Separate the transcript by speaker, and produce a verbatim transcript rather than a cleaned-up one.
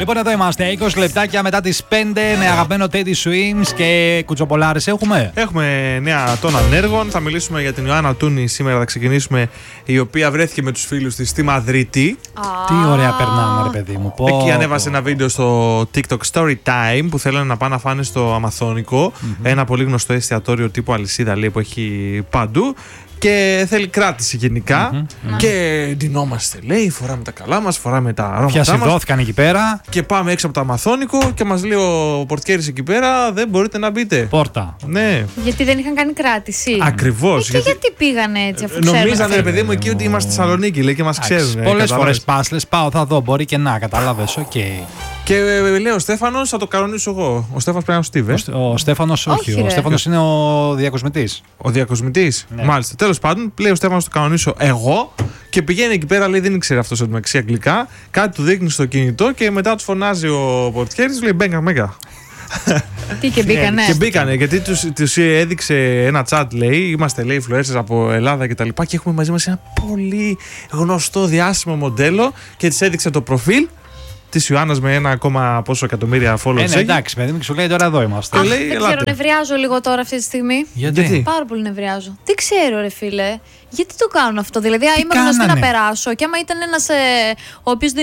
Speaker 1: Λοιπόν, εδώ είμαστε. είκοσι λεπτάκια μετά τις πέντε με αγαπημένο Teddy Swims και κουτσοπολάρες έχουμε.
Speaker 2: Έχουμε νέα των ανέργων. Θα μιλήσουμε για την Ιωάννα Τούνη σήμερα. Θα ξεκινήσουμε. Η οποία βρέθηκε με τους φίλους της στη Μαδρίτη.
Speaker 3: Ah.
Speaker 1: Τι ωραία περνάμε, ρε παιδί μου. Πω,
Speaker 2: Εκεί ανέβασε
Speaker 1: πω.
Speaker 2: ένα βίντεο στο TikTok Story Time που θέλανε να πάνε να φάνε στο Αμαθόνικο. Mm-hmm. Ένα πολύ γνωστό εστιατόριο τύπου αλυσίδα, λέει, που έχει παντού. Και θέλει κράτηση γενικά. Mm-hmm. Και ντυνόμαστε, λέει, φοράμε τα καλά μας, φοράμε τα αρώματά μας.
Speaker 1: Πιασιδώθηκαν εκεί πέρα.
Speaker 2: Και πάμε έξω από το Αμαθόνικο και μας λέει ο πορτιέρης εκεί πέρα, δεν μπορείτε να μπείτε.
Speaker 1: Πόρτα.
Speaker 2: Ναι.
Speaker 3: Γιατί δεν είχαν κάνει κράτηση.
Speaker 2: Ακριβώς.
Speaker 3: Ε, και γιατί... γιατί πήγανε έτσι, αφού ξέρουν.
Speaker 2: Νομίζανε, ρε παιδί μου, εκεί ότι είμαστε στη Θεσσαλονίκη, λέει, και μας ξέρουν.
Speaker 1: Πολλές φορές πας, λες, πάω, θα δω, μπορεί και να, κατάλαβες, οκ. Okay.
Speaker 2: Και ε, λέει ο Στέφανος, θα το κανονίσω εγώ. Ο Στέφανος πρέπει να είναι ο Στίβε.
Speaker 1: Ο, ο Στέφανος, όχι.
Speaker 3: όχι
Speaker 1: ο Στέφανος είναι ο διακοσμητής.
Speaker 2: Ο διακοσμητής.
Speaker 1: Ναι.
Speaker 2: Μάλιστα. Τέλος πάντων, λέει ο Στέφανος, το κανονίσω εγώ. Και πηγαίνει εκεί πέρα, λέει, δεν ήξερε αυτό εντωμεταξύ αγγλικά. Κάτι του δείχνει στο κινητό και μετά του φωνάζει ο πορτιέρης, λέει μπέγκα, μέγκα.
Speaker 3: Τι και μπήκανε.
Speaker 2: Και μπήκανε, γιατί τους, τους έδειξε ένα chat, λέει, είμαστε, λέει, influencers από Ελλάδα και τα λοιπά, και έχουμε μαζί μας ένα πολύ γνωστό διάσημο μοντέλο και της έδειξε το προφίλ της Ιωάννας με ένα ακόμα πόσο εκατομμύρια followers.
Speaker 1: Ε, ναι, εντάξει, παιδί μου, και σου λέει τώρα εδώ είμαστε.
Speaker 3: Αχ,
Speaker 2: λέει,
Speaker 3: δεν
Speaker 2: ελάτε.
Speaker 3: ξέρω, νευριάζω λίγο τώρα αυτή τη στιγμή.
Speaker 1: Γιατί?
Speaker 2: Γιατί?
Speaker 3: Πάρα πολύ νευριάζω. Τι ξέρω, ρε φίλε. Γιατί το κάνουν αυτό. Δηλαδή,
Speaker 1: Τι
Speaker 3: είμαι γνωστή να
Speaker 1: κάνανε?
Speaker 3: περάσω και άμα ήταν ένας ε, ο οποίος